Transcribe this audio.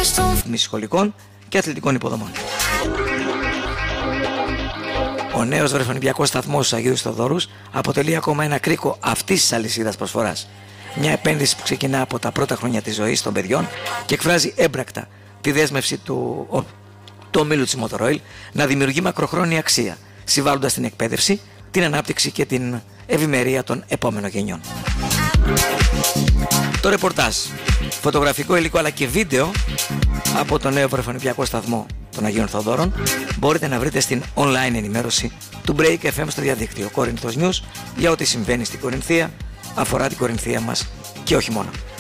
σχολικών και αθλητικών υποδομών. Ο νέος βρεφονιπιακός σταθμός Αγίου Θεοδόρους αποτελεί ακόμα ένα κρίκο αυτής της αλυσίδας προσφοράς. Μια επένδυση που ξεκινά από τα πρώτα χρόνια της ζωής των παιδιών και εκφράζει έμπρακτα τη δέσμευση του ομίλου της Motor Oil να δημιουργεί μακροχρόνια αξία, συμβάλλοντας την εκπαίδευση, την ανάπτυξη και την ευημερία των επόμενων γενιών. Το ρεπορτάζ, φωτογραφικό υλικό αλλά και βίντεο από το νέο βρεφονιπιακό σταθμό των Αγίων Θεοδόρων μπορείτε να βρείτε στην online ενημέρωση του Break FM στο διαδίκτυο Corinthos News για ό,τι συμβαίνει στην Κορινθία, αφορά την Κορινθία μας και όχι μόνο.